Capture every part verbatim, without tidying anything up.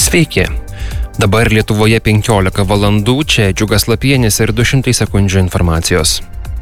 Sveiki. Dabar Lietuvoje penkiolika valandų, čia Džiugas Lapienis ir du šimtai sekundžių informacijos.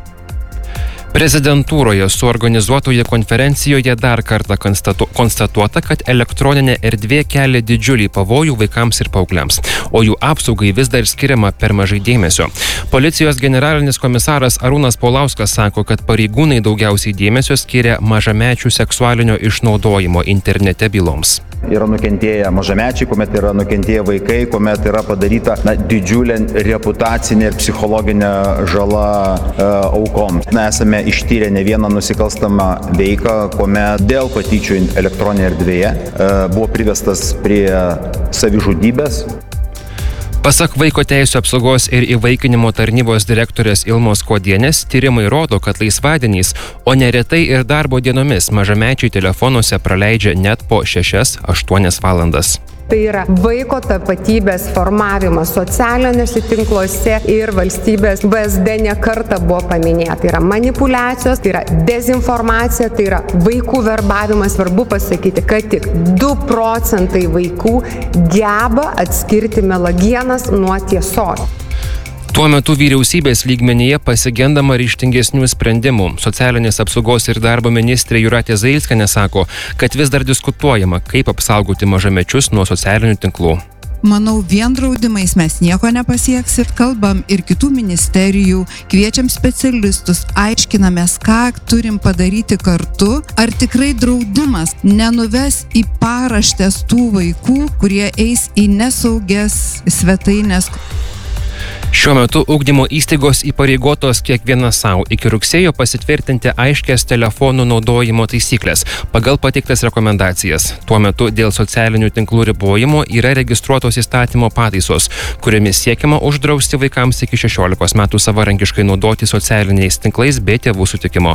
Prezidentūroje suorganizuotoje konferencijoje dar kartą konstatu, konstatuota, kad elektroninė erdvė kelia didžiulį pavojų vaikams ir paaugliams, o jų apsaugai vis dar skiriama per mažai dėmesio. Policijos generalinis komisaras Arūnas Paulauskas sako, kad pareigūnai daugiausiai dėmesio skiria mažamečių seksualinio išnaudojimo internete byloms. Yra nukentėję mažamečiai, kuomet yra nukentėję vaikai, kuomet yra padaryta na, didžiulė reputacinė ir psichologinė žala e, aukoms. Mes esame ištyrę ne vieną nusikalstamą veiką, kuomet dėl patyčių elektroninėje erdvėje e, buvo privestas prie savižudybės. Pasak Vaiko teisių apsaugos ir įvaikinimo tarnybos direktorės Ilmos Kodienės, tyrimai rodo, kad laisvadieniais, o neretai ir darbo dienomis mažamečiai telefonuose praleidžia net po šešias aštuonias valandas. Tai yra vaiko tapatybės formavimas socialiniuose tinkluose ir valstybės B S D ne kartą buvo paminėta. Tai yra manipuliacijos, tai yra dezinformacija, tai yra vaikų verbavimas. Svarbu pasakyti, kad tik du procentai vaikų geba atskirti melagienas nuo tiesos. Tuo metu vyriausybės lygmenyje pasigendama ryžtingesnių sprendimų. Socialinės apsaugos ir darbo ministrė Jūratė Zailskienė sako, kad vis dar diskutuojama, kaip apsaugoti mažamečius nuo socialinių tinklų. Manau, vien draudimais mes nieko nepasieksim. Kalbam ir kitų ministerijų, kviečiam specialistus, aiškinamės, ką turim padaryti kartu. Ar tikrai draudimas nenuves į paraštes tų vaikų, kurie eis į nesaugias svetaines. Šiuo metu ugdymo įstaigos įpareigotos kiekviena savo iki rugsėjo pasitvirtinti aiškias telefonų naudojimo taisyklės pagal pateiktas rekomendacijas. Tuo metu dėl socialinių tinklų ribojimo yra registruotos įstatymo pataisos, kuriomis siekiama uždrausti vaikams iki šešiolikos metų savarankiškai naudoti socialiniais tinklais be tėvų sutikimo.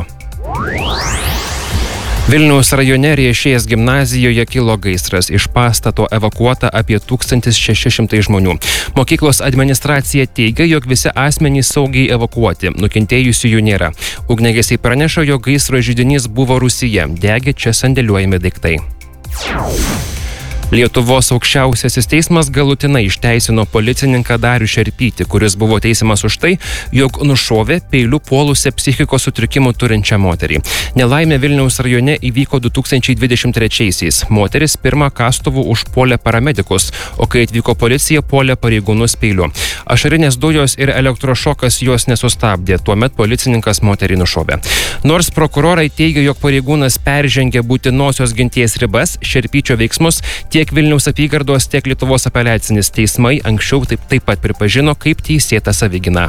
Vilniaus rajone Riešės gimnazijoje kilo gaisras. Iš pastato evakuota apie tūkstantis šeši šimtai žmonių. Mokyklos administracija teigia, jog visi asmenys saugiai evakuoti. Nukentėjusių jų nėra. Ugniagesiai praneša, jog gaisro židinys buvo rūsyje. Degė čia sandėliuojami daiktai. Lietuvos aukščiausiasis teismas galutinai išteisino policininką Darių Šerpytį, kuris buvo teisiamas už tai, jog nušovė peiliu puolusią psichikos sutrikimų turinčią moterį. Nelaimė Vilniaus rajone įvyko du tūkstančiai dvidešimt trečiaisiais. Moteris pirmą kastuvu užpuolė paramedikus, o kai atvyko policija, puolė pareigūnus peiliu. Ašarinės dujos ir elektrošokas jos nesustabdė, tuomet policininkas moterį nušovė. Nors prokurorai teigia, jog pareigūnas peržengė būtinosios ginties ribas, Šerpyčio veiksmus tiek Vilniaus apygardos, tiek Lietuvos apeliacinis teismai anksčiau taip, taip pat pripažino kaip teisėtą savigyną.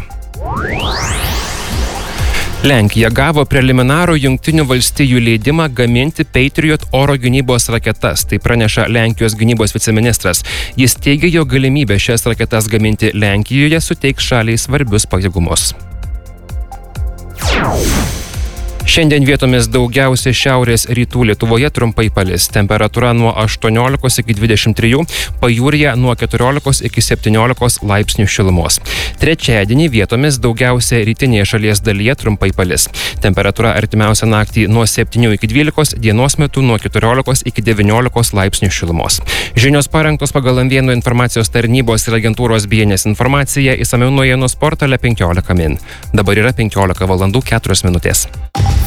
Lenkija gavo preliminarų Jungtinių valstijų leidimą gaminti Patriot oro gynybos raketas, tai praneša Lenkijos gynybos viceministras. Jis teigia, jog galimybė šias raketas gaminti Lenkijoje suteiks šaliai svarbius pajėgumus. Šiandien vietomis daugiausia šiaurės rytų Lietuvoje trumpai palis. Temperatūra nuo aštuoniolikos iki dvidešimt trijų, pajūryje nuo keturiolikos iki septyniolikos laipsnių šilumos. Trečiadienį vietomis daugiausia rytinėje šalies dalyje trumpai palis. Temperatūra artimiausią naktį nuo septynių iki dvylikos, dienos metu nuo keturiolikos iki devyniolikos laipsnių šilumos. Žinios parengtos pagal M vienas informacijos tarnybos ir agentūros B N S informaciją, išsamiau naujienų portale penkiolika min. Dabar yra penkiolika valandų keturios minutės.